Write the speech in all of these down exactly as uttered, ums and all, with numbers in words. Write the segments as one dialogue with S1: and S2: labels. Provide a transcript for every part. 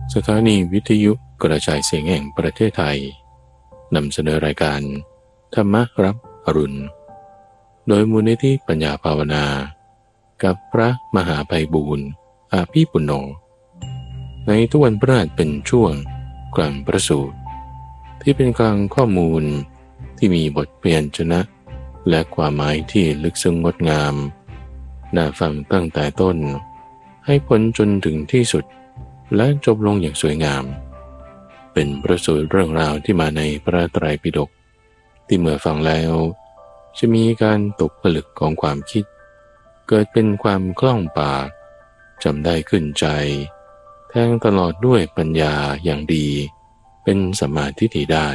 S1: สถานีวิทยุกระจายเสียงแห่งประเทศไทยนำเสนอรายการธรรมรับอรุณโดยมูลนิธิปัญญาภาวนากับพระมหาไพบูลย์อาภีปุณโญในทุกวันพฤหัสเป็นช่วงกลั่นประสูตรที่เป็นกลางข้อมูลที่มีบทเปลี่ยนชนะและความหมายที่ลึกซึ้งงดงามน่าฟังตั้งแต่ต้นให้พ้นจนถึงที่สุดและจบลงอย่างสวยงามเป็นประสูตรเรื่องราวที่มาในพระไตรปิฎกที่เมื่อฟังแล้วจะมีการตกผลึกของความคิดเกิดเป็นความคล่องปากจำได้ขึ้นใจแทงตลอดด้วยปัญญาอย่างดีเป็นสัมมาทิฏฐิได้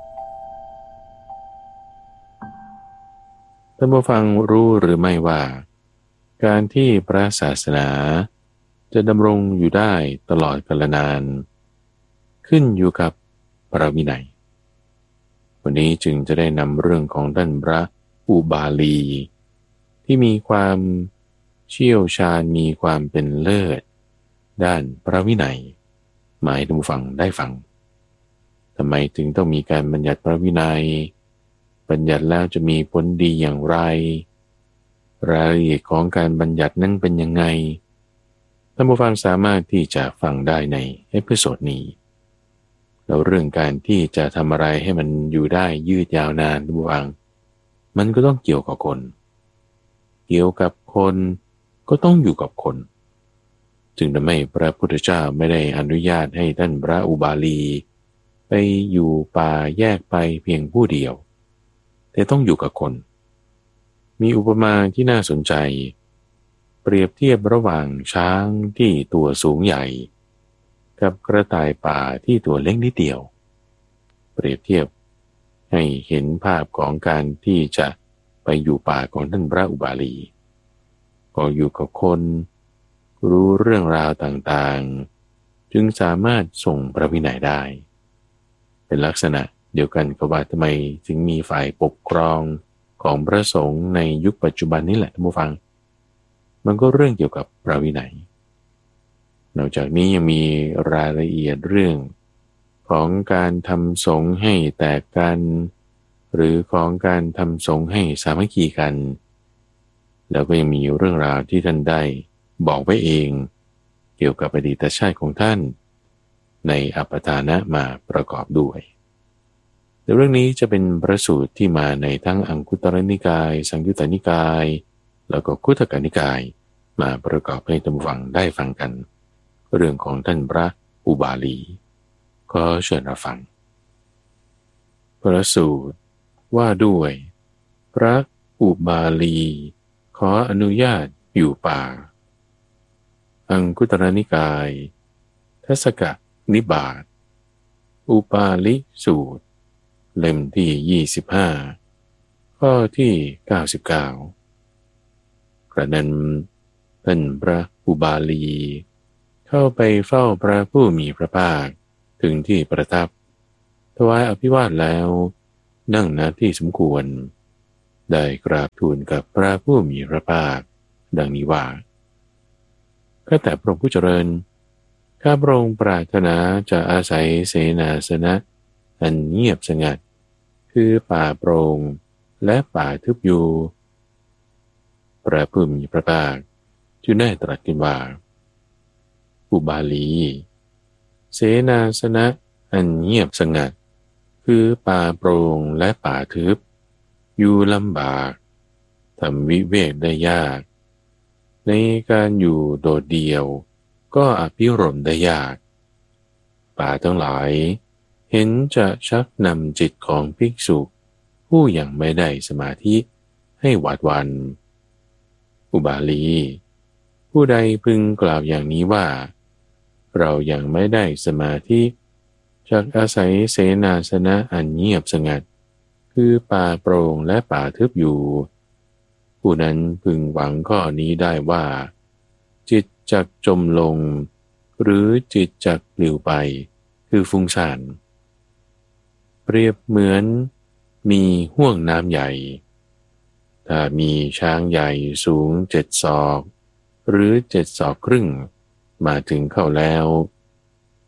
S1: ท่านผู้ฟังรู้หรือไม่ว่าการที่พระศาสนาจะดำรงอยู่ได้ตลอดกาลนานขึ้นอยู่กับพระวินัยวันนี้จึงจะได้นำเรื่องของท่านพระอุบาลีที่มีความเชี่ยวชาญมีความเป็นเลิศด้านพระวินัยมาให้ท่านผู้ฟังได้ฟังทำไมถึงต้องมีการบัญญัติพระวินัยบัญญัติแล้วจะมีผลดีอย่างไรรายละเอียดของการบัญญัตินั้นเป็นยังไงท่านผู้ฟังสามารถที่จะฟังได้ในเอพิโซดนี้แล้วเรื่องการที่จะทำอะไรให้มันอยู่ได้ยืดยาวนานท่านผู้ฟังมันก็ต้องเกี่ยวกับคนเกี่ยวกับคนก็ต้องอยู่กับคนจึงทำให้พระพุทธเจ้าไม่ได้อนุญาตให้ท่านพระอุบาลีไปอยู่ป่าแยกไปเพียงผู้เดียวแต่ต้องอยู่กับคนมีอุปมาที่น่าสนใจเปรียบเทียบระหว่างช้างที่ตัวสูงใหญ่กับกระต่ายป่าที่ตัวเล็กนิดเดียวเปรียบเทียบให้เห็นภาพของการที่จะไปอยู่ป่าของท่านพระอุบาลีก็อยู่กับคนรู้เรื่องราวต่างๆจึงสามารถส่งพระวินัยได้เป็นลักษณะเดียวกันกับว่าทำไมจึงมีฝ่ายปกครองของพระสงฆ์ในยุคปัจจุบันนี้แหละท่านผู้ฟังมันก็เรื่องเกี่ยวกับพระวินัยนอกจากนี้ยังมีรายละเอียดเรื่องของการทำสงฆ์ให้แตกกันหรือของการทำสงฆ์ให้สามัคคีกันแล้วก็ยังมีเรื่องราวที่ท่านได้บอกไว้เองเกี่ยวกับอดีตชาติของท่านในอัปทานะมาประกอบด้วยในเรื่องนี้จะเป็นพระสูตรที่มาในทั้งอังคุตรนิกายสังยุตตนิกายแล้วก็คุตกนิกายมาประกอบให้ท่านฟังได้ฟังกันเรื่องของท่านพระอุบาลีก็เชิญรับฟังพระสูตรว่าด้วยพระอุบาลีขออนุญาตอยู่ป่าอังคุตรนิกายทัสกนิบาตอุปาลิสูตรเล่มที่ยี่สิบห้าข้อที่เก้าสิบเก้ากระนั้นท่านพระอุบาลีเข้าไปเฝ้าพระผู้มีพระภาคถึงที่ประทับถวายอภิวาทแล้วนั่งณที่สมควรได้กราบทูลกับพระผู้มีพระภาคดังนี้ว่าข้าแต่พระองค์ผู้เจริญข้าพระองค์ปรารถนาจะอาศัยเสนาสนะอันเงียบสงัดคือป่าโปร่งและป่าทึบอยู่พระผู้มีพระภาคจึงได้ตรัสขึ้นว่าอุบาลีเสนาสนะอันเงียบสงัดคือป่าโปร่งและป่าทึบอยู่ลำบากทำวิเวกได้ยากในการอยู่โดดเดี่ยวก็อภิรมย์ได้ยากป่าทั้งหลายเห็นจะชักนำจิตของภิกษุผู้ยังไม่ได้สมาธิให้หวาดหวั่นอุบาลีผู้ใดพึงกล่าวอย่างนี้ว่าเรายังไม่ได้สมาธิจากอาศัยเสนาสนะอันเงียบสงัดคือป่าโปร่งและป่าทึบอยู่ผู้นั้นพึงหวังข้อนี้ได้ว่าจิตจักจมลงหรือจิตจักปลิวไปคือฟุ้งซ่านเปรียบเหมือนมีห้วงน้ำใหญ่ถ้ามีช้างใหญ่สูงเจ็ดศอกหรือเจ็ดศอกครึ่ง มาถึงเข้าแล้ว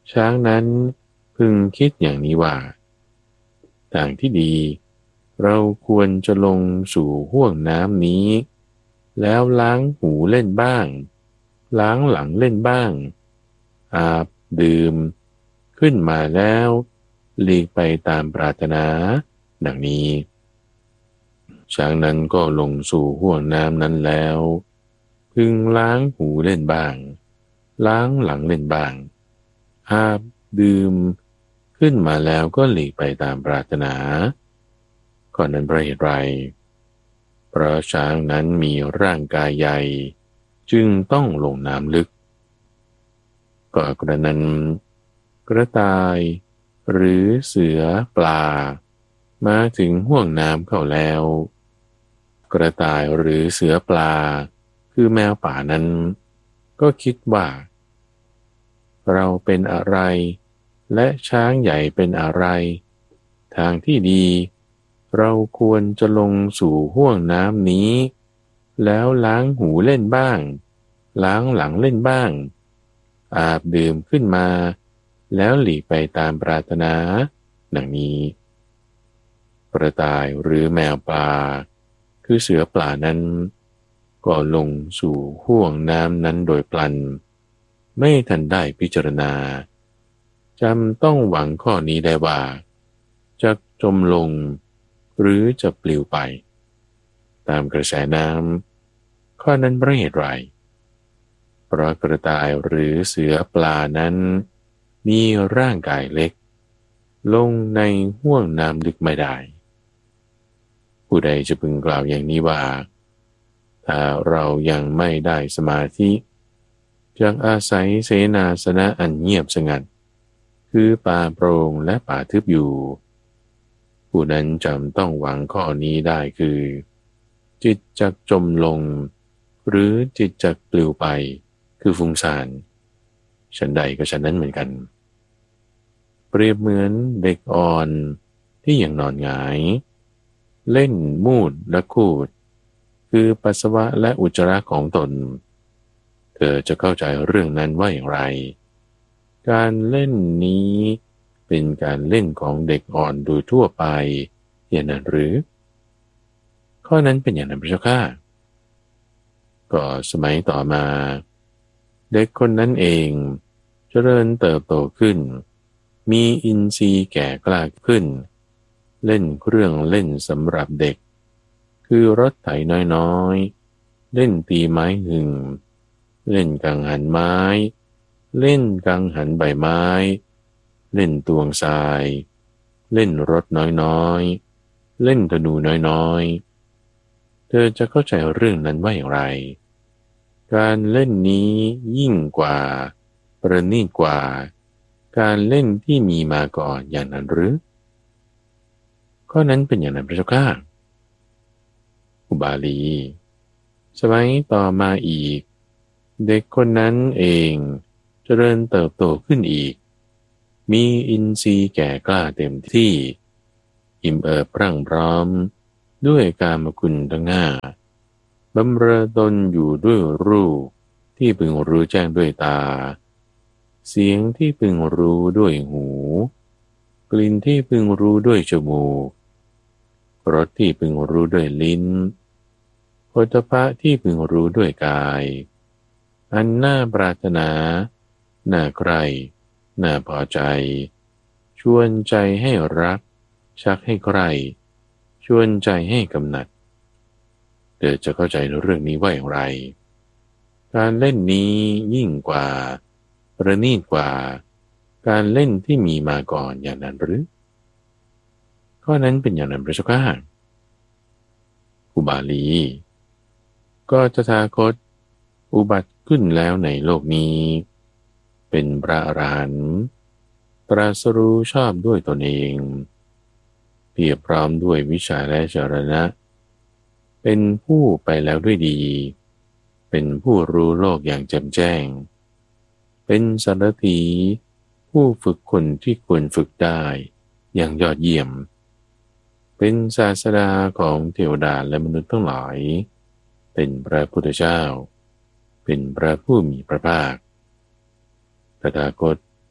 S1: ช้างนั้นพึงคิดอย่างนี้ว่าทางที่ดีเราควรจะลงสู่ห้วงน้ำนี้แล้วล้างหูเล่นบ้างล้างหลังเล่นบ้างอาบดื่มขึ้นมาแล้วหลีกไปตามปรารถนาดังนี้ช้างนั้นก็ลงสู่ห้วงน้ำนั้นแล้วพึงล้างหูเล่นบ้างล้างหลังเล่นบ้างอาบดื่มขึ้นมาแล้วก็หลีกไปตามปรารถนาก่อนนั้นเพราะเหตุไรเพราะช้างนั้นมีร่างกายใหญ่จึงต้องลงน้ำลึกก็กระนั้นกระต่ายหรือเสือปลามาถึงห้วงน้ำเข้าแล้วกระต่ายหรือเสือปลาคือแมวป่านั้นก็คิดว่าเราเป็นอะไรและช้างใหญ่เป็นอะไรทางที่ดีเราควรจะลงสู่ห้วงน้ำนี้แล้วล้างหูเล่นบ้างล้างหลังเล่นบ้างอาบดื่มขึ้นมาแล้วหลีกไปตามปรารถนาดังนี้กระต่ายหรือแมวป่าคือเสือป่านั้นก็ลงสู่ห้วงน้ำนั้นโดยพลันไม่ทันได้พิจารณาจำต้องหวังข้อนี้ได้ว่าจะจมลงหรือจะปลิวไปตามกระแสน้ำข้อนั้นเพราะเหตุไรเพราะกระต่ายหรือเสือปลานั้นมีร่างกายเล็กลงในห้วงน้ำลึกไม่ได้ผู้ใดจะพึงกล่าวอย่างนี้ว่าถ้าเรายังไม่ได้สมาธิจากอาศัยเสนาสนะอันเงียบสงัดคือป่าโปร่งและป่าทึบอยู่ผู้นั้นจำต้องหวังข้อนี้ได้คือจิตจักจมลงหรือจิตจักปลิวไปคือฟุ้งซ่านฉันใดก็ฉันนั้นเหมือนกันเปรียบเหมือนเด็กอ่อนที่ยังนอนหงายเล่นมูดและคูดคือปัสสาวะและอุจจาระของตนเธอจะเข้าใจเรื่องนั้นว่าอย่างไรการเล่นนี้เป็นการเล่นของเด็กอ่อนโดยทั่วไปอย่างนั้นหรือข้อนั้นเป็นอย่างนั้นพระเจ้าข้าก็สมัยต่อมาเด็กคนนั้นเองเจริญเติบโตขึ้นมีอินทรีย์แก่กล้าขึ้นเล่นเครื่องเล่นสำหรับเด็กคือรถไถน้อยๆเล่นตีไม้หึงเล่นกังหันไม้เล่นกังหันใบไม้เล่นตวงทรายเล่นรถน้อยๆเล่นธนูน้อยๆเธอจะเข้าใจเรื่องนั้นว่าอย่างไรการเล่นนี้ยิ่งกว่าประณีตกว่าการเล่นที่มีมาก่อนอย่างนั้นหรือข้อนั้นเป็นอย่างนั้นพระเจ้าข้าอุบาลีสมัยต่อมาอีกเด็กคนนั้นเองเจริญเติบโตขึ้นอีกมีอินทรีย์แก่กล้าเต็มที่อิ่มเอิบพรั่งพร้อมด้วยกามคุณทั้งห้าบำเรอตนอยู่ด้วยรูปที่พึงรู้แจ้งด้วยตาเสียงที่พึงรู้ด้วยหูกลิ่นที่พึงรู้ด้วยจมูกรสที่พึงรู้ด้วยลิ้นโผฏฐัพพะที่พึงรู้ด้วยกายอันน่าปรารถนาน่าใคร่น่าพอใจชวนใจให้รักชักให้ใคร่ชวนใจให้กำหนัดเธอจะเข้าใจในเรื่องนี้ว่าอย่างไรการเล่นนี้ยิ่งกว่าประณีตกว่าการเล่นที่มีมาก่อนอย่างนั้นหรือข้อนั้นเป็นอย่างนั้นพระเจ้าข้าอุบาลีก็ตถาคตอุบัติขึ้นแล้วในโลกนี้เป็นพระอรหันต์ตรัสรู้ชอบด้วยตนเองเพียบพร้อมด้วยวิชาและจรณะเป็นผู้ไปแล้วด้วยดีเป็นผู้รู้โลกอย่างแจ่มแจ้งเป็นสารถีผู้ฝึกคนที่ควรฝึกได้อย่างยอดเยี่ยมเป็นศาสดาของเทวดาและมนุษย์ทั้งหลายเป็นพระพุทธเจ้าเป็นพระผู้มีพระภาคตถาคต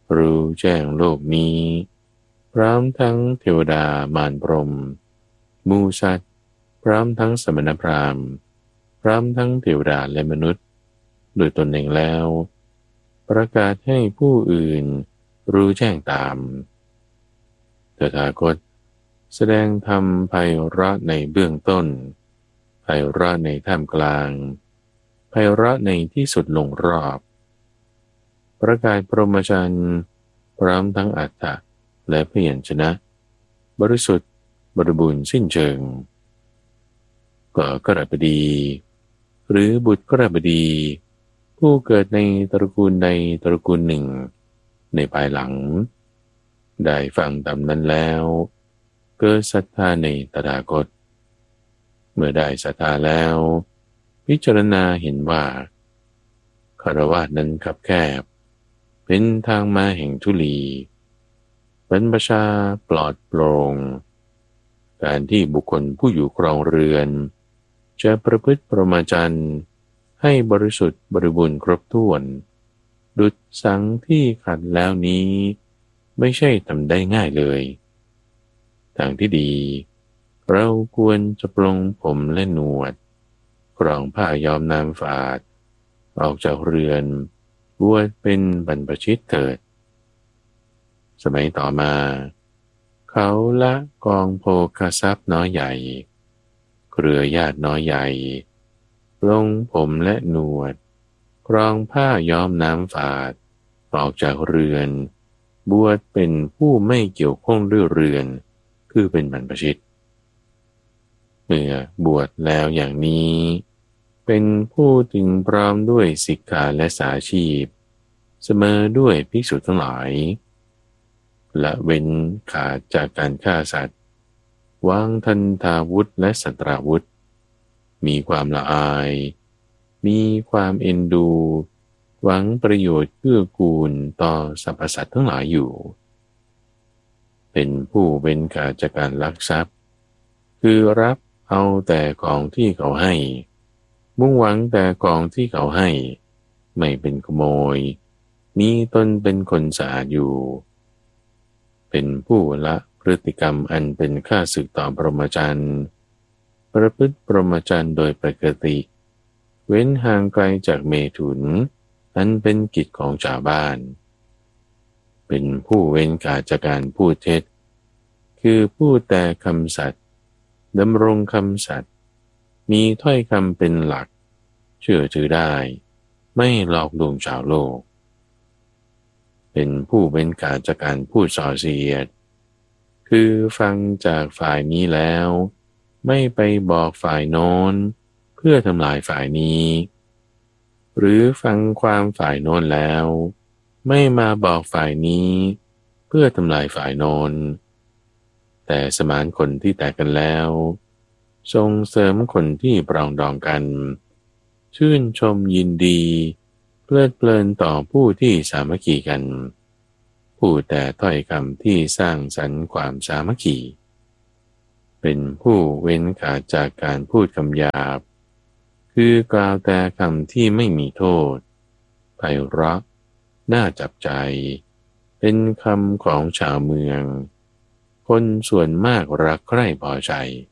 S1: รู้แจ้งโลกนี้พร้อมทั้งเทวดามารพรหมหมูสัตว์พร้อมทั้งสมณพราหมณ์พร้อมทั้งเทวดาและมนุษย์โดยตนเองแล้วประกาศให้ผู้อื่นรู้แจ้งตามตถาคตแสดงธรรมไพเราะในเบื้องต้นไพเราะในท่ามกลางไพเราะในที่สุดลงรอบประกาศพรหมจรรย์พร้อมทั้งอัฏฐะและพยัญชนะบริสุทธิ์บริบูรณ์สิ้นเชิงก็กฤหบดีหรือบุตรกฤหบดีผู้เกิดในตระกูลใดตระกูลหนึ่งในภายหลังได้ฟังตามนั้นแล้วเกิดศรัทธาในตถาคตเมื่อได้ศรัทธาแล้วพิจารณาเห็นว่าคฤหัสถ์นั้นคับแคบเป็นทางมาแห่งทุลีบรรพชาปลอดโปร่งการที่บุคคลผู้อยู่ครองเรือนจะประพฤติพรหมจรรย์ให้บริสุทธิ์บริบูรณ์ครบถ้วนดุจสังที่ขัดแล้วนี้ไม่ใช่ทำได้ง่ายเลยทางที่ดีเราควรจะปลงผมและหนวดครองผ้าย้อมน้ำฝาดออกจากเรือนบวชเป็นบรรพชิตเถิดสมัยต่อมาเขาละกองโภคทรัพย์น้อยใหญ่เครือญาติน้อยใหญ่ปลงผมและหนวดครองผ้าย้อมน้ำฝาดออกจากเรือนบวชเป็นผู้ไม่เกี่ยวข้องด้วยเรือนคือเป็นบรรพชิตเมื่อบวชแล้วอย่างนี้เป็นผู้ถึงพร้อมด้วยสิกขาและสาชีพเสมอด้วยภิกษุทั้งหลายละเว้นขาดจากการฆ่าสัตว์วางทันทาวุธและสัตราวุธมีความละอายมีความเอ็นดูหวังประโยชน์เกื้อกูลต่อสรรพสัตว์ทั้งหลายอยู่เป็นผู้เว้นขาดจากการลักทรัพย์คือรับเอาแต่ของที่เขาให้มุ่งหวังแต่ของที่เขาให้ไม่เป็นขโมยมีตนเป็นคนสะอาดอยู่เป็นผู้ละพฤติกรรมอันเป็นข้าศึกต่อพรหมจรรย์ประพฤติพรหมจรรย์โดยปกติเว้นห่างไกลจากเมถุนอันเป็นกิจของชาวบ้านเป็นผู้เว้นขาดจากการพูดเท็จคือพูดแต่คำสัตย์ดำรงคำสัตย์มีถ้อยคำเป็นหลักเชื่อถือได้ไม่หลอกลวงชาวโลกเป็นผู้เว้นขาดจากการพูดส่อเสียดคือฟังจากฝ่ายนี้แล้วไม่ไปบอกฝ่ายโน้นเพื่อทำลายฝ่ายนี้หรือฟังความฝ่ายโน้นแล้วไม่มาบอกฝ่ายนี้เพื่อทำลายฝ่ายโน้นแต่สมานคนที่แตกกันแล้วส่งเสริมคนที่ปรองดองกันชื่นชมยินดีเพลิดเพลินต่อผู้ที่สามัคคีกันพูดแต่ถ้อยคำที่สร้างสรรค์ความสามัคคีเป็นผู้เว้นขาดจากการพูดคำหยาบคือกล่าวแต่คำที่ไม่มีโทษไพเราะน่าจับใจเป็นคำของชาวเมืองคนส่วนมากรักใคร่พอใจ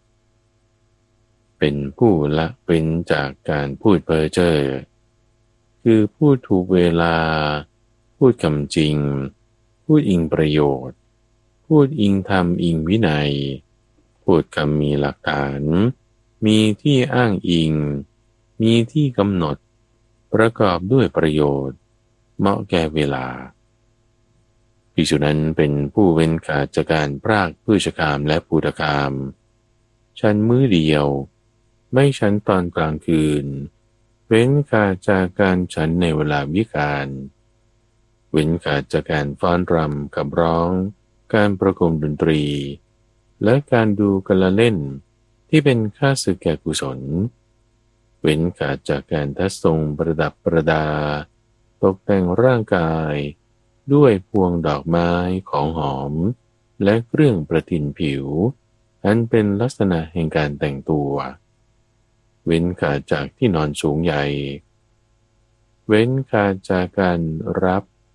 S1: เป็นผู้ละเว้นจากการพูดเพ้อเจ้อคือพูดถูกเวลาพูดคำจริงพูดอิงประโยชน์พูดอิงธรรมอิงวินัยพูดคำมีหลักฐานมีที่อ้างอิงมีที่กำหนดประกอบด้วยประโยชน์เหมาะแก่เวลาภิกษุนั้นเป็นผู้เว้นขาดจากการพรากพืชกามและภูตกามฉันมื้อเดียวไม่ฉันตอนกลางคืนเว้นขาดจากการฉันในเวลาวิกาลเว้นขาดจากการฟ้อนรำขับร้องการประโคมดนตรีและการดูการละเล่นที่เป็นค่าศึกแก่กุศลเว้นขาดจากการทัดทรงประดับประดาตกแต่งร่างกายด้วยพวงดอกไม้ของหอมและเครื่องประทินผิวอันเป็นลักษณะแห่งการแต่งตัวเว้นขาดจากที่นอนสูงใหญ่เว้นขาดจากการรับ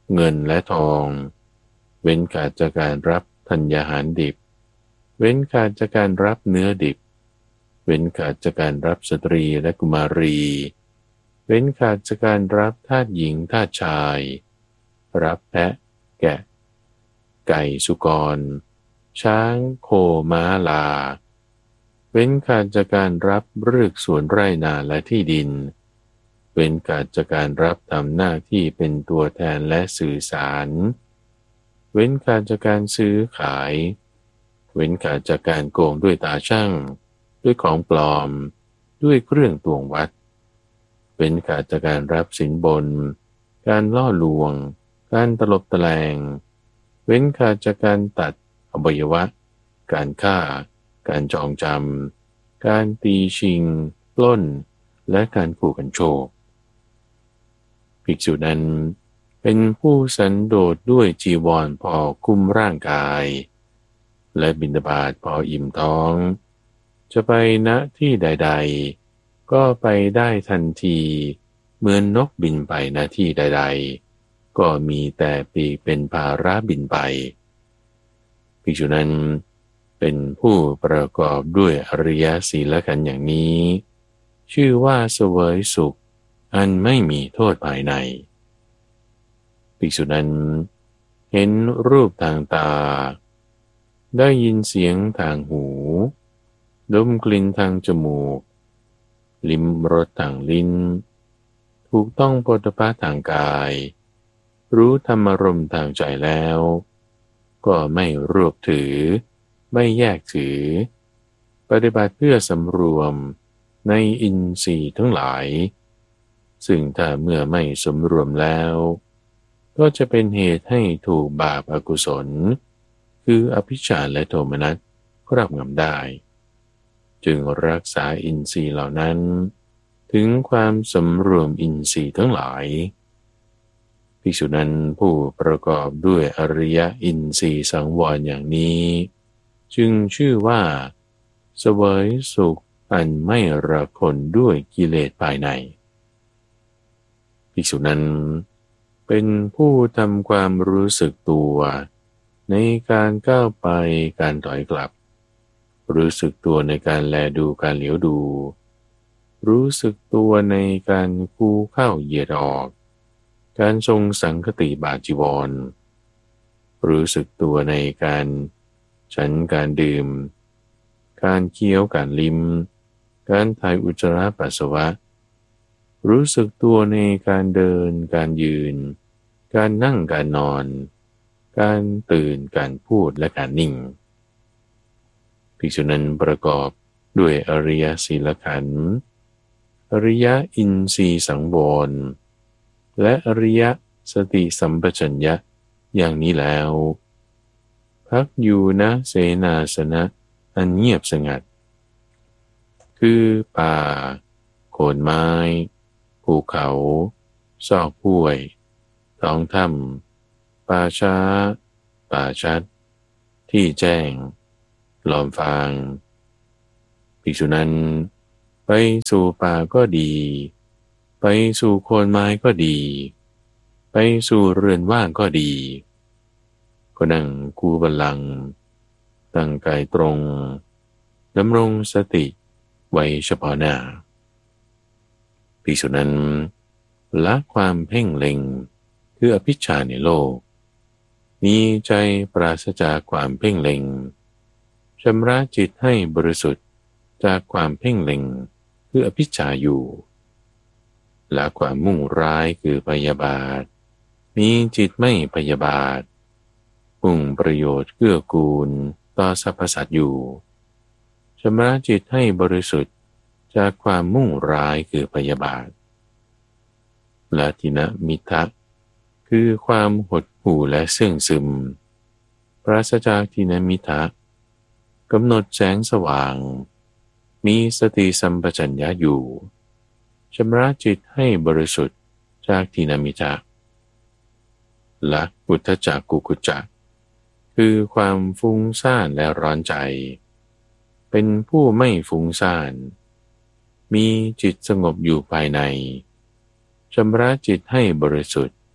S1: เงินและทองเว้นขาดจากการรับธัญญาหารดิบเว้นขาดจากการรับเนื้อดิบเว้นขาดจากการรับสตรีและกุมารีเว้นขาดจากการรับทาสหญิงทาสชายรับแพะแกะไก่สุกรช้างโคม้าลาเว้นขาดจากการรับฤกษ์สวนไร่นาและที่ดินเว้นขาดจากการรับทำหน้าที่เป็นตัวแทนและสื่อสารเว้นขาดจากการซื้อขายเว้นขาดจากการโกงด้วยตาช่างด้วยของปลอมด้วยเครื่องตวงวัดเว้นขาดจากการรับสินบนการล่อลวงการตลบตะแลงเว้นขาดจากการตัดอวัยวะการฆ่าการจองจำการตีชิงปล้นและการขู่กันโชคภิกษุนั้นเป็นผู้สันโดษด้วยจีวรพอคุ้มร่างกายและบิณฑบาตพออิ่มท้องจะไปณที่ใดๆก็ไปได้ทันทีเหมือนนกบินไปณที่ใดๆก็มีแต่ปีกเป็นภาระบินไปภิกษุนั้นเป็นผู้ประกอบด้วยอริยศีลขันธ์อย่างนี้ชื่อว่าเสวยสุขอันไม่มีโทษภายในภิกษุนั้นเห็นรูปทางตาได้ยินเสียงทางหูดมกลิ่นทางจมูกลิ้มรสทางลิ้นถูกต้องโผฏฐัพพะทางกายรู้ธรรมารมณ์ทางใจแล้วก็ไม่รวบถือไม่แยกถือปฏิบัติเพื่อสำรวมในอินทรีย์ทั้งหลายซึ่งถ้าเมื่อไม่สำรวมแล้วก็จะเป็นเหตุให้ถูกบาปอกุศลคืออภิชาและโทมนัสครอบงำได้จึงรักษาอินทรีย์เหล่านั้นถึงความสำรวมอินทรีย์ทั้งหลายภิกษุนั้นผู้ประกอบด้วยอริยอินทรีย์สังวรอย่างนี้จึงชื่อว่าเสวยสุขอันไม่ระคนด้วยกิเลสภายในภิกษุนั้นเป็นผู้ทำความรู้สึกตัวในการก้าวไปการถอยกลับรู้สึกตัวในการแลดูการเหลียวดูรู้สึกตัวในการคู่เข้าเหยียดออกการทรงสังคติบาจีวรรู้สึกตัวในการฉันการดื่มการเคี้ยวการลิ้มการถ่ายอุจจาระปัสสาวะรู้สึกตัวในการเดินการยืนการนั่งการนอนการตื่นการพูดและการนิ่งภิกษุนั้นประกอบด้วยอริยศีลขันธ์อริยอินทรีย์สังวรและอริยสติสัมปชัญญะอย่างนี้แล้วพักอยู่ณเสนาสนะอันเงียบสงัดคือป่าโคนไม้ภูเขาซอกห้วยท้องถ้ำป่าช้าป่าชัดที่แจ้งลอมฟางภิกษุนั้นไปสู่ป่าก็ดีไปสู่โคนไม้ก็ดีไปสู่เรือนว่างก็ดีก็นั่งคูบัลลังก์ตั้งกายตรงดำรงสติไว้เฉพาะหน้าภิกษุนั้นละความเพ่งเล็งคืออภิชฌาในโลกมีใจปราศจากความเพ่งเล็งชำระจิตให้บริสุทธิ์จากความเพ่งเล็งคืออภิชฌาอยู่ละความมุ่งร้ายคือพยาบาทมีจิตไม่พยาบาทมุ่งประโยชน์เกื้อกูลต่อสรรพสัตว์อยู่ชำระจิตให้บริสุทธิ์จากความมุ่งร้ายคือพยาบาทละทินมิทะคือความหดหู่และเสื่องซึมปราศจากทินมิทะกำหนดแสงสว่างมีสติสัมปชัญญะอยู่ชำระจิตให้บริสุทธิ์จากทินมิทะละอุทธัจจกุกุจจะคือความฟุ้งซ่านและร้อนใจเป็นผู้ไม่ฟุ้งซ่านมีจิตสงบอยู่ภายในชำระจิตให้บริสุทธิ์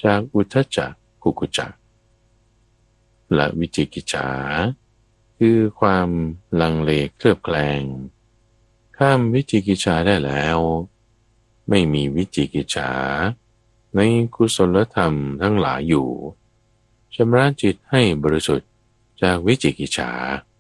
S1: จากอุทธัจจะกุกุจจะและวิจิกิจฉาคือความลังเลเคลือบแคลงข้ามวิจิกิจฉาได้แล้วไม่มีวิจิกิจฉาในกุศลธรรมทั้งหลายอยู่ชำระจิตให้บริสุทธิ์จากวิจิกิจฉา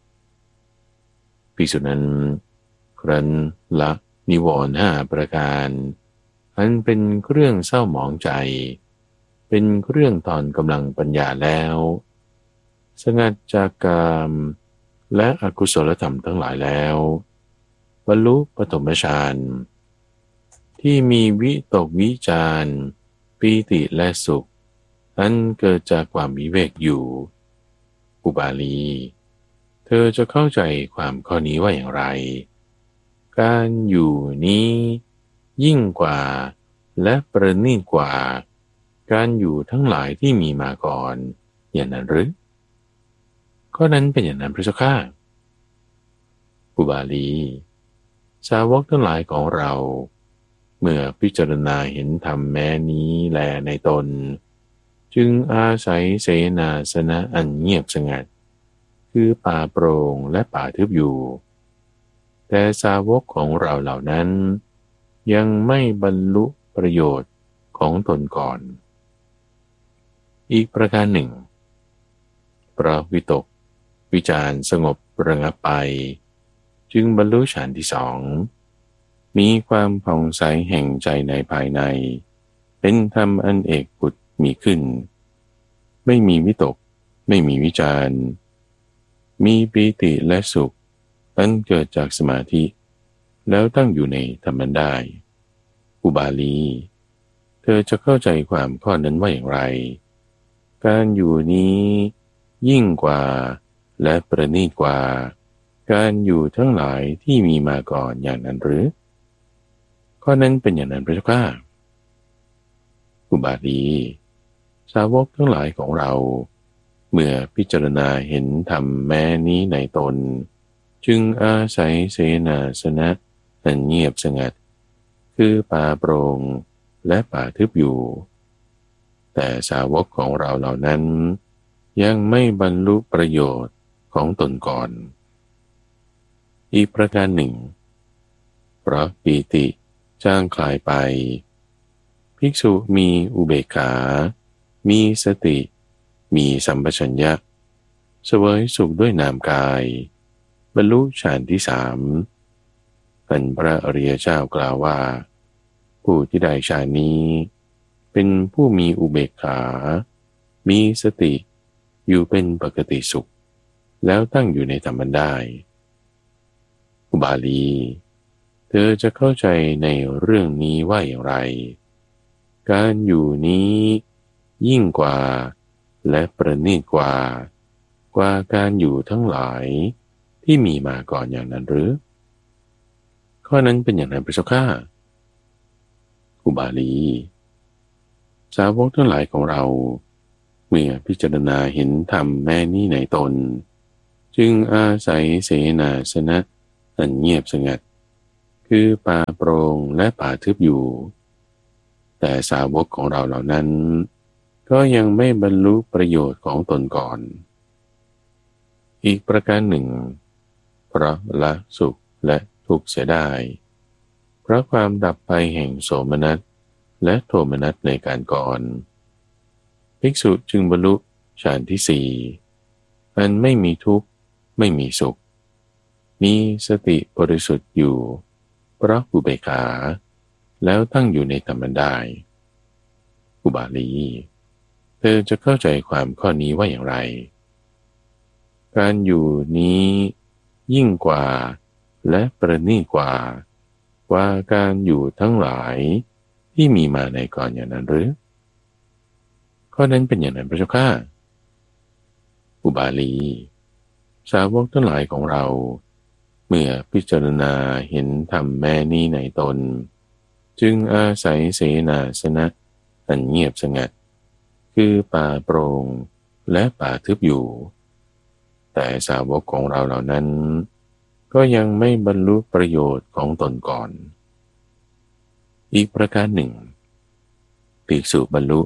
S1: ภิกษุนั้นครั้นละนิวรณ์ห้าประการอันเป็นเครื่องเศร้าหมองใจเป็นเครื่องตอนกำลังปัญญาแล้วสงัดจากกามและอกุศลธรรมทั้งหลายแล้วบรรลุปฐมฌานที่มีวิตกวิจารปีติและสุขอันเกิดจากความวิเวกอยู่อุบาลีเธอจะเข้าใจความข้อนี้ว่าอย่างไรการอยู่นี้ยิ่งกว่าและประณีตกว่าการอยู่ทั้งหลายที่มีมาก่อนอย่างนั้นหรือข้อนั้นเป็นอย่างนั้นพระเจ้าข้าอุบาลีสาวกทั้งหลายของเราเมื่อพิจารณาเห็นธรรมแม้นี้แลในตนจึงอาศัยเสนาสนะอันเงียบสงัดคือป่าโปร่งและป่าทึบอยู่แต่สาวกของเราเหล่านั้นยังไม่บรรลุประโยชน์ของตนก่อนอีกประการหนึ่งเพราะวิตกวิจารสงบระงับไปจึงบรรลุฌานที่สองมีความผ่องใสแห่งใจในภายในเป็นธรรมอันเอกผุดมีขึ้นไม่มีวิตกไม่มีวิจารมีปีติและสุขอันเกิดจากสมาธิแล้วตั้งอยู่ในธรรมนั้นได้อุบาลีเธอจะเข้าใจความข้อนั้นว่าอย่างไรการอยู่นี้ยิ่งกว่าและประณีตกว่าการอยู่ทั้งหลายที่มีมาก่อนอย่างนั้นหรือข้อนั้นเป็นอย่างนั้นพระเจ้าข้าอุบาลีสาวกทั้งหลายของเราเมื่อพิจารณาเห็นธรรมแม้นี้ในตนจึงอาศัยเสนาสนะอันเงียบสงัดคือป่าโปร่งและป่าทึบอยู่แต่สาวกของเราเหล่านั้นยังไม่บรรลุประโยชน์ของตนก่อนอีกประการหนึ่งเพราะปีติจางคลายไปภิกษุมีอุเบกขามีสติมีสัมปชัญญะเสวยสุขด้วยนามกายบรรลุฌานที่สามท่านพระอริยเจ้ากล่าวว่าผู้ที่ได้ฌานนี้เป็นผู้มีอุเบกขามีสติอยู่เป็นปกติสุขแล้วตั้งอยู่ในธรรมได้อุบาลีเธอจะเข้าใจในเรื่องนี้ว่าอย่างไรการอยู่นี้ยิ่งกว่าและประณีตกว่ากว่าการอยู่ทั้งหลายที่มีมาก่อนอย่างนั้นหรือข้อนั้นเป็นอย่างไรพระเจ้าข้าอุบาลีสาวกทั้งหลายของเราเมื่อพิจารณาเห็นธรรมแม้นี้ในตนจึงอาศัยเสนาสนะอันเงียบสงัดคือป่าโปร่งและป่าทึบอยู่แต่สาวกของเราเหล่านั้นก็ยังไม่บรรลุประโยชน์ของตนก่อนอีกประการหนึ่งเพราะละสุขและทุกข์เสียได้เพราะความดับไปแห่งโสมนัสและโทมนัสในการก่อนภิกษุจึงบรรลุฌานที่สี่อันไม่มีทุกข์ไม่มีสุขมีสติบริสุทธิ์อยู่เพราะอุเบกขาแล้วตั้งอยู่ในธรรมได้อุบาลีเธอจะเข้าใจความข้อนี้ว่าอย่างไรการอยู่นี้ยิ่งกว่าและประณีตกว่ากว่าการอยู่ทั้งหลายที่มีมาในก่อนอย่างนั้นหรือข้อนั้นเป็นอย่างนั้นพระเจ้าข้าอุบาลีสาวกทั้งหลายของเราเมื่อพิจารณาเห็นธรรมแม้นี้ในตนจึงอาศัยเสนาสนะอันเงียบสงัดคือป่าโปร่งและป่าทึบอยู่แต่สาวกของเราเหล่านั้นก็ยังไม่บรรลุประโยชน์ของตนก่อนอีกประการหนึ่งภิกษุบรรลุ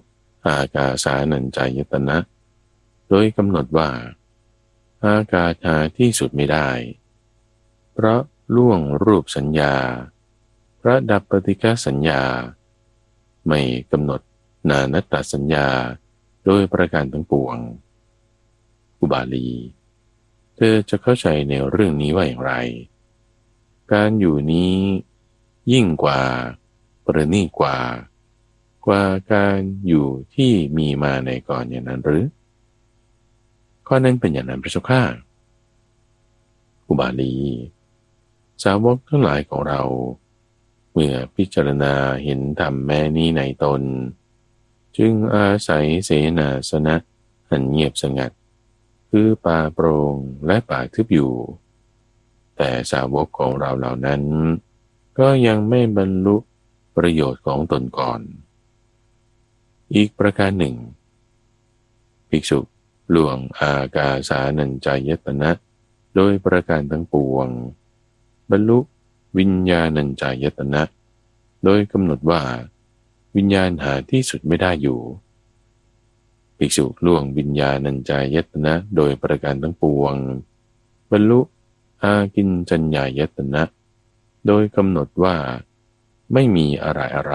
S1: อากาสานัญจายตนะโดยกำหนดว่าอากาศหาที่สุดไม่ได้เพราะล่วงรูปสัญญาพระดับปฏิฆาสัญญาไม่กำหนดนานัตตสัญญาโดยประการทั้งปวงอุบาลีเธอจะเข้าใจในเรื่องนี้ว่าอย่างไรการอยู่นี้ยิ่งกว่าประณีตกว่ากว่าการอยู่ที่มีมาในก่อนอย่างนั้นหรือข้อนั้นเป็นอย่างนั้นพระเจ้าข้าอุบาลีสาวกทั้งหลายของเราเมื่อพิจารณาเห็นธรรมแม้นี้ในตนจึงอาศัยเสนาสนะอันเงียบสงัดคือป่าโปร่งและป่าทึบอยู่แต่สาวกของเราเหล่านั้นก็ยังไม่บรรลุประโยชน์ของตนก่อนอีกประการหนึ่งภิกษุล่วงอากาสานัญจายตนะโดยประการทั้งปวงบรรลุวิญญาณัญจายตนะโดยกำหนดว่าวิญญาณหาที่สุดไม่ได้อยู่ภิกษุล่วงวิญญาณัญจายตนะโดยประการทั้งปวงบรรลุอากิญจัญญายตนะโดยกำหนดว่าไม่มีอะไรอะไร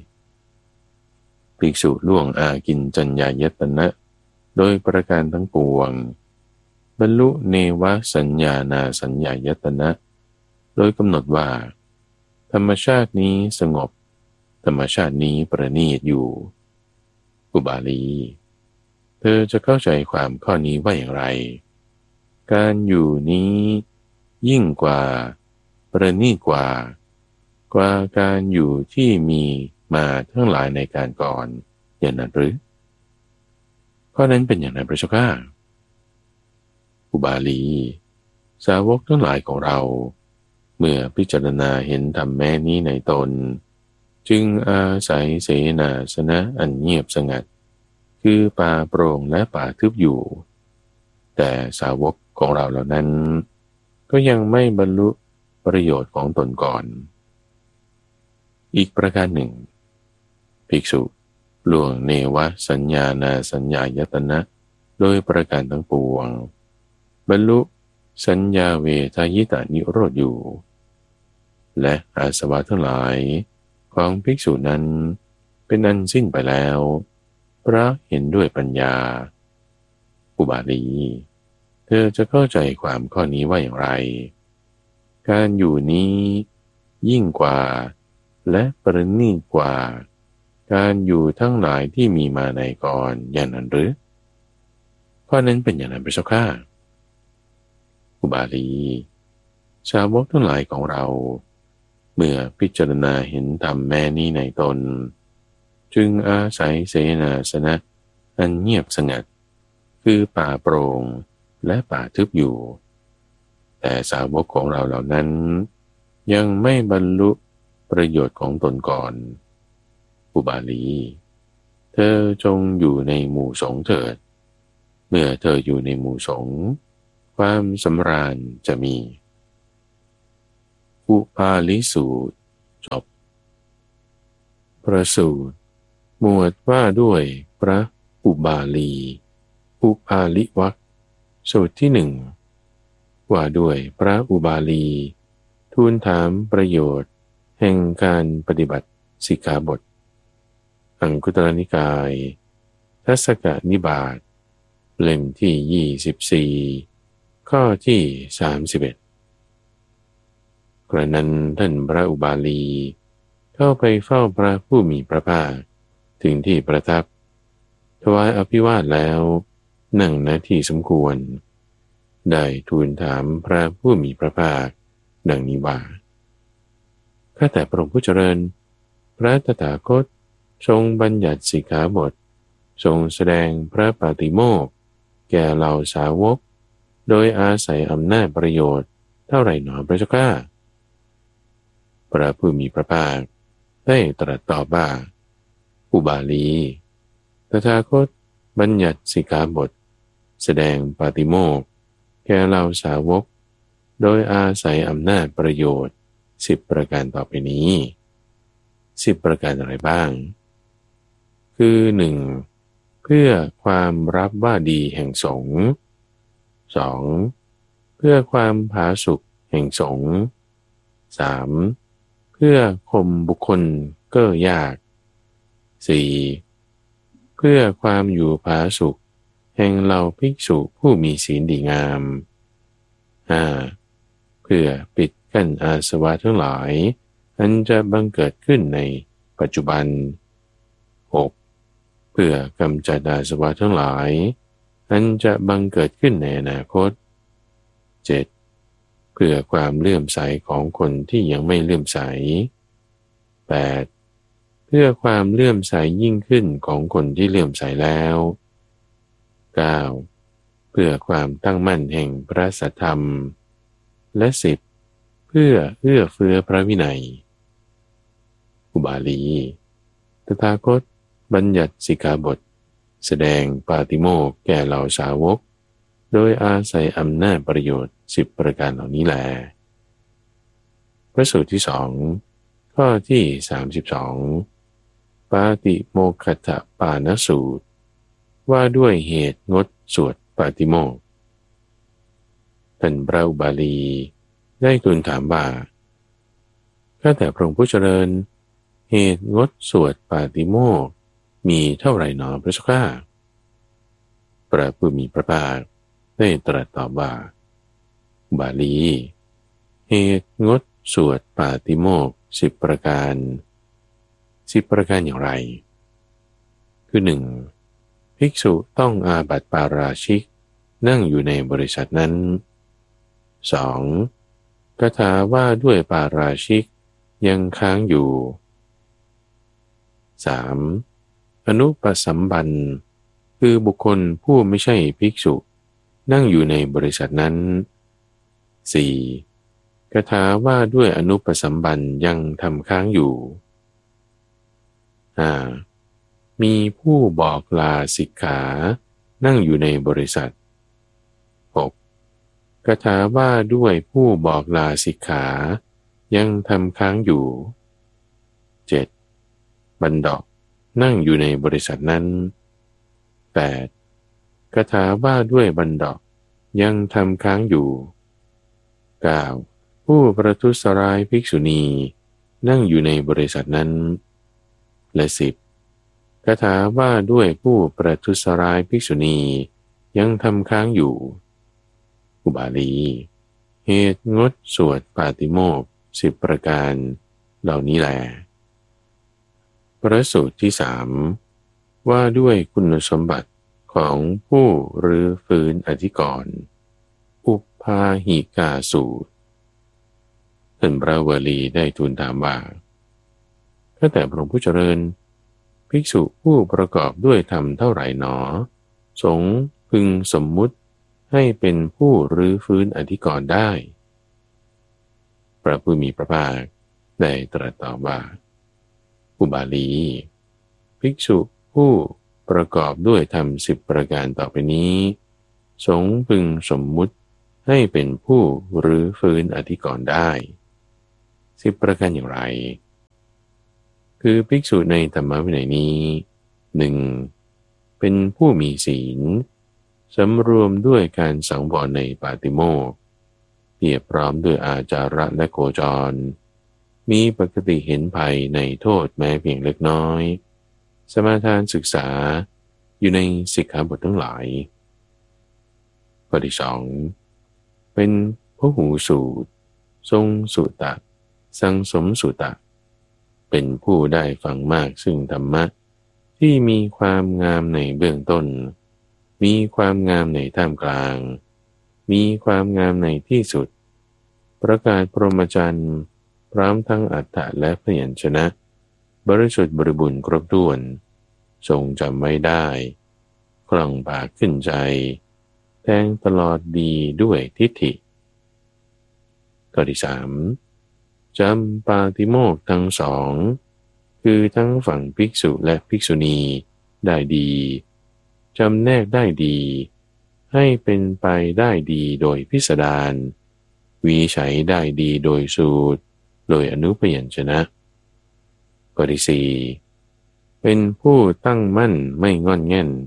S1: ภิกษุล่วงอากิญจัญญายตนะโดยประการทั้งปวงบรรลุเนวสัญญานาสัญญายตนะโดยกำหนดว่าธรรมชาตินี้สงบธรรมชาตินี้ประณีตอยู่อุบาลีเธอจะเข้าใจความข้อนี้ว่าอย่างไรการอยู่นี้ยิ่งกว่าประณีตกว่ากว่าการอยู่ที่มีมาทั้งหลายในการก่อนอย่างนั้นหรือข้อนั้นเป็นอย่างนั้นพระเจ้าข้าอุบาลีสาวกทั้งหลายของเราเมื่อพิจารณาเห็นธรรมแม้นี้ในตนจึงอาศัยเสนาสนะอันเงียบสงัดคือป่าโปร่งและป่าทึบอยู่แต่สาวกของเราเหล่านั้นก็ยังไม่บรรลุประโยชน์ของตนก่อนอีกประการหนึ่งภิกษุล่วงเนวสัญญานาสัญญายตนะโดยประการทั้งปวงบรรลุสัญญาเวทายตานิโรธอยู่และอาสวะทั้งหลายของภิกษุนั้นเป็นอันสิ้นไปแล้วเพราะเห็นด้วยปัญญาอุบาลีเธอจะเข้าใจความข้อนี้ว่าอย่างไรการอยู่นี้ยิ่งกว่าและประณีตกว่าการอยู่ทั้งหลายที่มีมาในก่อนอย่างนั้นหรือข้อนั้นเป็นอย่างนั้นพระเจ้าข้าอุบาลีชาวกทั้งหลายของเราเมื่อพิจารณาเห็นธรรมแม้นี้ในตนจึงอาศัยเสนาสนะอันเงียบสงัดคือป่าโปร่งและป่าทึบอยู่แต่สาวกของเราเหล่านั้นยังไม่บรรลุประโยชน์ของตนก่อนอุบาลีเธอจงอยู่ในหมู่สงฆ์เถิดเมื่อเธออยู่ในหมู่สงฆ์ความสำราญจะมีอุปาลิสูตรจบประสูตรหมวดว่าด้วยพระอุบาลีอุปาลิวรรคสูตรที่หนึ่งว่าด้วยพระอุบาลีทูลถามประโยชน์แห่งการปฏิบัติสิกขาบทอังคุตรนิกายทัศกนิบาตเล่มที่ยี่สิบสี่ข้อที่สามสิบเอ็ดกระนั้นท่านพระอุบาลีเข้าไปเฝ้าพระผู้มีพระภาคถึงที่ประทับถวายอภิวาทแล้วนั่งณที่สมควรได้ทูลถามพระผู้มีพระภาคดังนี้ว่าข้าแต่พระองค์ผู้เจริญพระตถาคตทรงบัญญัติสิกขาบททรงแสดงพระปาติโมกข์แก่เหล่าสาวกโดยอาศัยอำนาจประโยชน์เท่าไหร่หนอพระเจ้าข้าพระผู้มีพระภาคได้ตรัสตอบว่าอุบาลีตถาคตบัญญัติสิกขาบทแสดงปาติโมกข์แก่เหล่าสาวกโดยอาศัยอำนาจประโยชน์สิบประการต่อไปนี้สิบประการอะไรบ้างคือหนึ่งเพื่อความรับว่าดีแห่งสงฆ์ สอง เพื่อความผาสุกแห่งสงฆ์ สาม เพื่อข่มบุคคลเก้อยาก สี่ เพื่อความอยู่ผาสุกแห่งเหล่าภิกษุผู้มีศีลดีงาม ห้า เพื่อปิดกั้นอาสวะทั้งหลายอันจะบังเกิดขึ้นในปัจจุบัน หก เพื่อกำจัดอาสวะทั้งหลายอันจะบังเกิดขึ้นในอนาคต เจ็ด เพื่อความเลื่อมใสของคนที่ยังไม่เลื่อมใส แปด เพื่อความเลื่อมใสยิ่งขึ้นของคนที่เลื่อมใสแล้ว เก้า เพื่อความตั้งมั่นแห่งพระสัทธรรม และสิบ เพื่อเอื้อเฟื้อพระวินัย อุบาลี ตถาคตบัญญัติสิกขาบทแสดงปาติโมกข์แก่เหล่าสาวกโดยอาศัยอำนาจประโยชน์สิบประการเหล่านี้แลพระสูตรที่สองข้อที่สามสิบสองปาติโมกขตปานสูตรว่าด้วยเหตุงดสวดปาติโมกข์ท่านพระอุบาลีได้ทูลถามว่าข้าแต่พระองค์ผู้เจริญเหตุงดสวดปาติโมกข์มีเท่าไหร่หนอพระเจ้าข้าพระผู้มีพระภาคได้ตรัสตอบว่าอุบาลีเหตุงดสวดปาติโมกข์สิบประการสิบประการอย่างไรคือหนึ่งภิกษุต้องอาบัติปาราชิกนั่งอยู่ในบริษัทนั้น สอง คาถาว่าด้วยปาราชิกยังค้างอยู่ สาม อนุปสัมบันคือบุคคลผู้ไม่ใช่ภิกษุนั่งอยู่ในบริษัทนั้น สี่ คาถาว่าด้วยอนุปสัมบันยังทำค้างอยู่ ห้า มีผู้บอกลาสิกขานั่งอยู่ในบริษัท หก คาถาว่าด้วยผู้บอกลาสิกขายังทำค้างอยู่ เจ็ด บัณฑิตนั่งอยู่ในบริษัทนั้น แปด คาถาว่าด้วยบัณฑิตยังทำค้างอยู่ เก้า ผู้ประทุษร้ายภิกษุณีนั่งอยู่ในบริษัทนั้น และสิบคาถาว่าด้วยผู้ประทุษร้ายภิกษุณียังทำค้างอยู่อุบาลีเหตุงดสวดปาติโมกข์สิบประการเหล่านี้แลพระสูตรที่สามว่าด้วยคุณสมบัติของผู้รื้อฟื้นอธิกรณ์อุปาหิกาสูตรท่านพระวลีได้ทูลถามว่าข้าแต่พระองค์ผู้เจริญภิกษุผู้ประกอบด้วยธรรมเท่าไหร่หนอสงฆ์พึงสมมุติให้เป็นผู้รื้อฟื้นอธิกรณ์ได้พระผู้มีพระภาคได้ตรัสตอบว่าอุบาลีภิกษุผู้ประกอบด้วยธรรมสิบประการต่อไปนี้สงฆ์พึงสมมุติให้เป็นผู้รื้อฟื้นอธิกรณ์ได้สิบประการอย่างไรคือภิกษุในธรรมวินัยนี้หนึ่งเป็นผู้มีศีลสำรวมด้วยการสังวรในปาติโมกข์เพียบพร้อมด้วยอาจาระและโคจรมีปกติเห็นภัยในโทษแม้เพียงเล็กน้อยสมาทานศึกษาอยู่ในสิกขาบททั้งหลายข้อที่สองเป็นพหูสูตรทรงสุตะสังสมสุตะเป็นผู้ได้ฟังมากซึ่งธรรมะที่มีความงามในเบื้องต้นมีความงามในท่ามกลางมีความงามในที่สุดประกาศพรหมจรรย์พร้อมทั้งอัฏฐะและพยัญชนะบริสุทธิ์บริบูรณ์ครบถ้วนทรงจำไว้ได้คล่องปากขึ้นใจแทงตลอดดีด้วยทิฏฐิข้อที่สามจำปาติโมกข์ทั้งสองคือทั้งฝั่งภิกษุและภิกษุณีได้ดีจำแนกได้ดีให้เป็นไปได้ดีโดยพิสดารวินิจฉัยได้ดีโดยสูตรโดยอนุพยัญชนะข้อที่สี่เป็นผู้ตั้งมั่นไม่งอนแง่น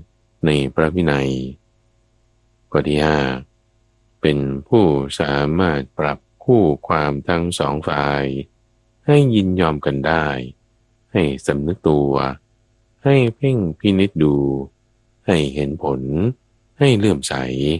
S1: ในพระวินัยข้อที่ห้าเป็นผู้สามารถปรับคู่ความทั้งสองฝ่ายให้ยินยอมกันได้ให้สำนึกตัวให้เพ่งพินิจดูให้เห็นผลให้เลื่อมใส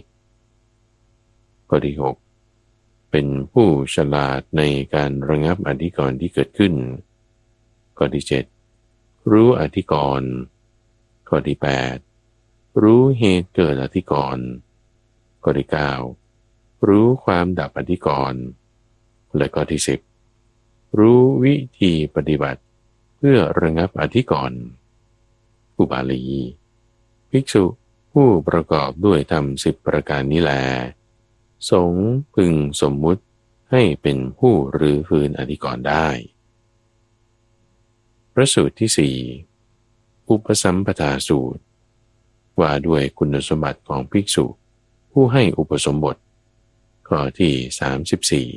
S1: ข้อที่หกเป็นผู้ฉลาดในการระงับอธิกรณ์ที่เกิดขึ้นข้อที่เจ็ดรู้อธิกรณ์ข้อที่แปดรู้เหตุเกิดอธิกรณ์ข้อที่เก้ารู้ความดับอธิกรณ์และข้อที่สิบรู้วิธีปฏิบัติเพื่อระงับอธิกรณ์อุบาลีภิกษุผู้ประกอบด้วยธรรมสิบประการนี้แลสงฆ์พึงสมมุติให้เป็นผู้รื้อฟื้นอธิกรณ์ได้พระสูตรที่สี่อุปสัมปทาสูตรว่าด้วยคุณสมบัติของภิกษุผู้ให้อุปสมบทข้อที่สามสิบสี่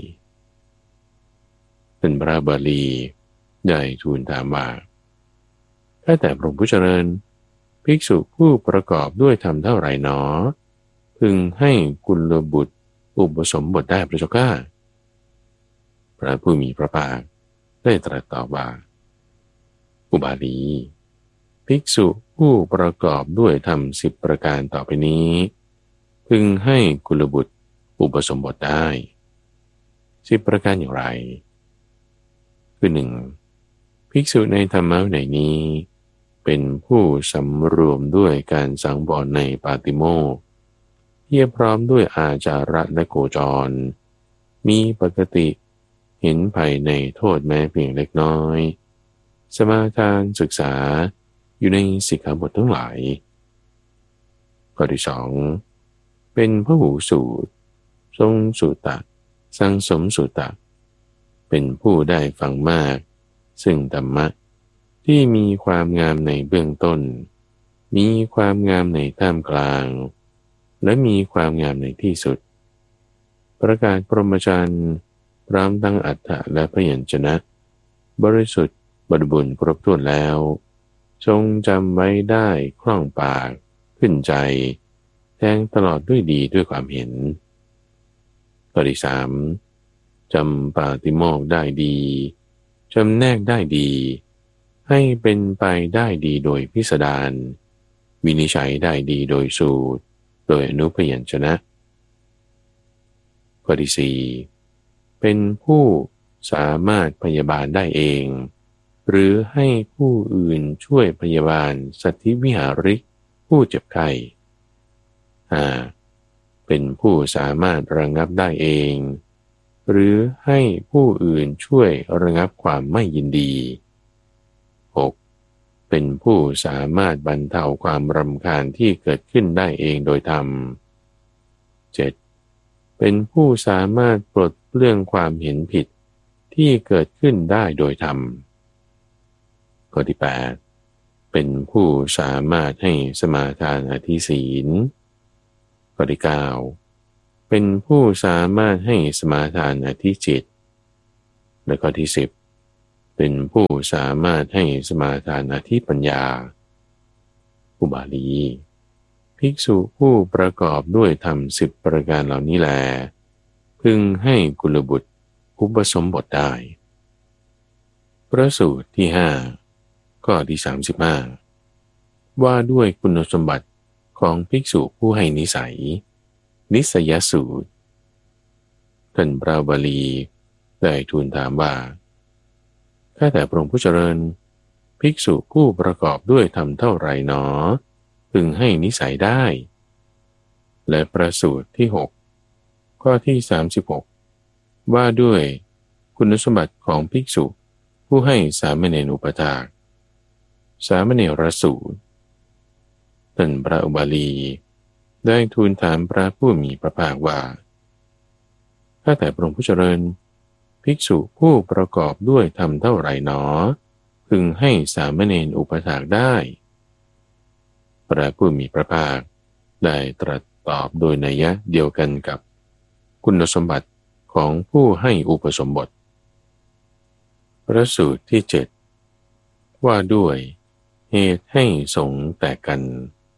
S1: เป็นพระบาลีได้ทูลถามว่าข้าแต่พระองค์ผู้เจริญภิกษุผู้ประกอบด้วยธรรมเท่าไหร่หนอพึงให้กุลบุตรอุปสมบทได้พระเจ้าข้าพระผู้มีพระภาคได้ตรัสตอบว่าอุบาลีภิกษุผู้ประกอบด้วยธรรมสิบประการต่อไปนี้พึงให้กุลบุตรอุปสมบทได้สิบประการอย่างไรคือหนึ่งภิกษุในธรรมะวินัยนี้เป็นผู้สำรวมด้วยการสังวรในปาติโมกข์เพียบพร้อมด้วยอาจาระและโคจรมีปกติเห็นภัยในโทษแม้เพียงเล็กน้อยสมาทานศึกษาอยู่ในสิกขาบททั้งหลายข้อที่สองเป็นพหูสูตรทรงสุตตะสังสมสุตตะเป็นผู้ได้ฟังมากซึ่งธรรมะที่มีความงามในเบื้องต้นมีความงามในท่ามกลางและมีความงามในที่สุดประกาศพรหมจรรย์พร้อมทั้งอัฏฐะและพยัญชนะบริสุทธิ์บริบูรณ์ครบถ้วนแล้วทรงจำไว้ได้คล่องปากขึ้นใจแทงตลอดด้วยดีด้วยความเห็นข้อที่สามจำปาติโมกข์ได้ดีจำแนกได้ดีให้เป็นไปได้ดีโดยพิสดารวินิจฉัยได้ดีโดยสูตรโดยอนุพยัญชนะข้อที่สี่เป็นผู้สามารถพยาบาลได้เองหรือให้ผู้อื่นช่วยพยาบาลสัตธิวิหาริกผู้เจ็บไข้ห้าเป็นผู้สามารถระงับได้เองหรือให้ผู้อื่นช่วยระงับความไม่ยินดีหกเป็นผู้สามารถบรรเทาความรำคาญที่เกิดขึ้นได้เองโดยธรรมเจ็ดเป็นผู้สามารถปลดเปลื้องความเห็นผิดที่เกิดขึ้นได้โดยธรรมข้อที่แปดเป็นผู้สามารถให้สมาทานอธิศีลข้อที่เก้าเป็นผู้สามารถให้สมาทานอธิจิตและข้อที่สิบเป็นผู้สามารถให้สมาทานอธิปัญญาอุบาลีภิกษุผู้ประกอบด้วยธรรมสิบประการเหล่านี้แลพึงให้กุลบุตรอุปสมบทได้พระสูตรที่ห้าข้อที่สามสิบห้าว่าด้วยคุณสมบัติของภิกษุผู้ให้นิสัยนิสยสูตรท่านพระบาลีได้ทูลถามว่าข้าแต่พระองค์ผู้เจริญภิกษุผู้ประกอบด้วยธรรมเท่าไรหนอพึงให้นิสัยได้และประสูตรที่หกข้อที่สามสิบหกว่าด้วยคุณสมบัติของภิกษุผู้ให้สามเณรอุปถากสามเณรสูตรท่านพระอุบาลีได้ทูลถามพระผู้มีพระภาคว่าข้าแต่พระองค์ผู้เจริญภิกษุผู้ประกอบด้วยธรรมเท่าไหร่หนอพึงให้สามเณรอุปถากได้พระผู้มีพระภาคได้ตรัสตอบโดยนัยยะเดียวกันกับคุณสมบัติของผู้ให้อุปสมบทพระสูตรที่เจ็ดว่าด้วยเหตุให้สงฆ์แตกกัน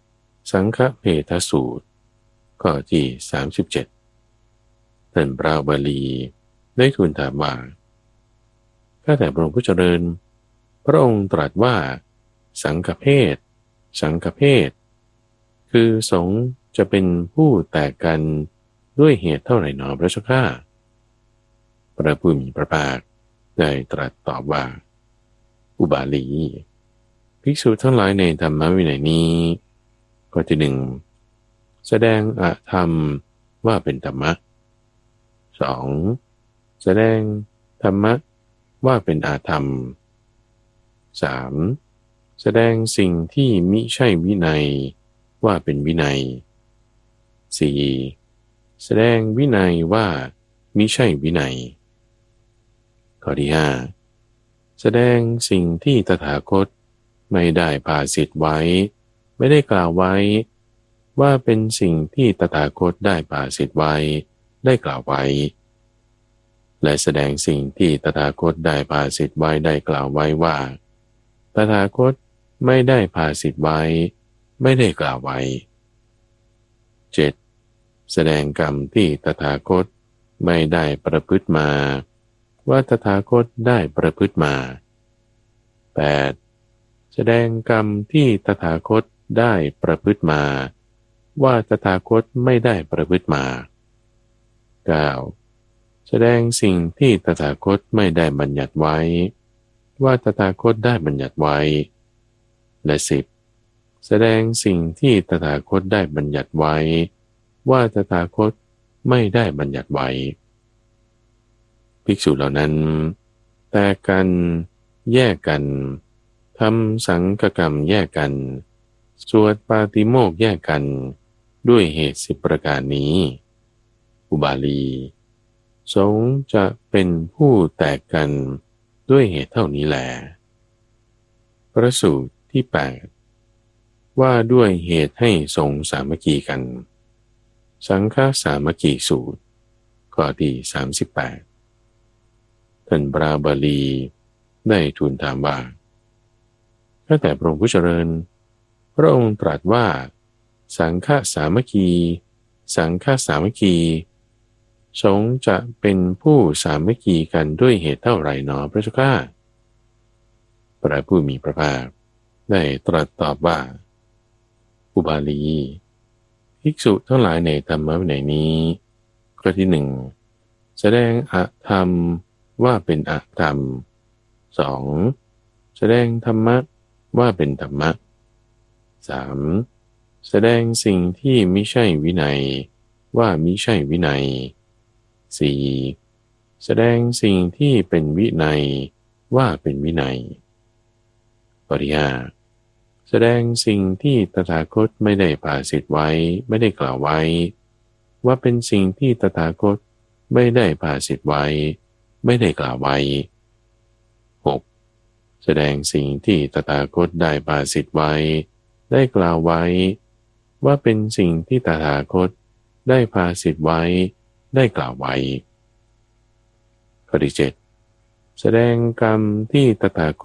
S1: สังฆเพทสูตรข้อที่สามสิบเจ็ดท่านพระบาลีได้ทูลถามว่าข้าแต่พระองค์ผู้เจริญพระองค์ตรัสว่าสังฆเพศสังฆเพศคือสงฆ์จะเป็นผู้แตกกันด้วยเหตุเท่าไหร่หนอพระเจ้าข้าพระผู้มีพระภาคได้ตรัสตอบว่าอุบาลีภิกษุทั้งหลายในธรรมวินัยนี้ข้อที่หนึ่งแสดงอธรรมว่าเป็นธรรมะสองแสดงธรรมะว่าเป็นอาธรรมสามแสดงสิ่งที่มิใช่วินัยว่าเป็นวินัยสี่แสดงวินัยว่ามิใช่วินัยข้อที่ห้าแสดงสิ่งที่ตถาคตไม่ได้ภาสิทธิ์ไว้ไม่ได้กล่าวไว้ว่าเป็นสิ่งที่ตถาคตได้ภาสิทธิ์ไว้ได้กล่าวไว้และแสดงสิ่งที่ตถาคตได้ภาสิทธิ์ไว้ได้กล่าวไว้ว่าตถาคตไม่ได้ภาสิทธิ์ไว้ไม่ได้กล่าวไว้เจ็ดแสดงกรรมที่ตถาคตไม่ได้ประพฤติมาว่าตถาคตได้ประพฤติมาแปดแสดงกรรมที่ตถาคตได้ประพฤติมาว่าตถาคตไม่ได้ประพฤติมาเก้าแสดงสิ่งที่ตถาคตไม่ได้บัญญัติไว้ว่าตถาคตได้บัญญัติไว้และสิบแสดงสิ่งที่ตถาคตได้บัญญัติไว้ว่าตถาคตไม่ได้บัญญัติไว้ภิกษุเหล่านั้นแตกกันแยกกันทำสังฆกรรมแยกกันสวดปาติโมกข์แยกกันด้วยเหตุสิบประการนี้อุบาลีสงฆ์จะเป็นผู้แตกกันด้วยเหตุเท่านี้แหละพระสูตรที่แปดว่าด้วยเหตุให้สงฆ์สามัคคีกันสังฆสามัคคีสูตรข้อที่สามสิบแปดท่านพระบาลีได้ทูลถามว่าข้าแต่พระองค์ผู้เจริญพระองค์ตรัสว่าสังฆสามัคคีสังฆสามัคคีสงฆ์จะเป็นผู้สามัคคีกันด้วยเหตุเท่าไหร่หนอพระเจ้าข้าพระผู้มีพระภาคได้ตรัสตอบว่าอุบาลีภิกษุทั้งหลายในธรรมวินัยนี้ข้อที่หนึ่งแสดงอธรรมว่าเป็นอธรรมสองแสดงธรรมะว่าเป็นธรรมะสามแสดงสิ่งที่มิใช่วินัยว่ามิใช่วินัยสี่แสดงสิ่งที่เป็นวินัยว่าเป็นวินัยข้อที่ห้าแสดงสิ่งที่ตถาคตไม่ได้ภาสิทธิ์ไว้ไม่ได้กล่าวไว้ว่าเป็นสิ่งที่ตถาคตไม่ได้ภาสิทธิ์ไว้ไม่ได้กล่าวไว้หกแสดงสิ่งที่ตถาคตได้ภาสิทธิ์ไว้ได้กล่าวไว้ว่าเป็นสิ่งที่ตถาคตได้ภาสิทธิ์ไว้ได้กล่าวไว้ข้อที่เจ็ดแสดงกรรมที่ตถาคต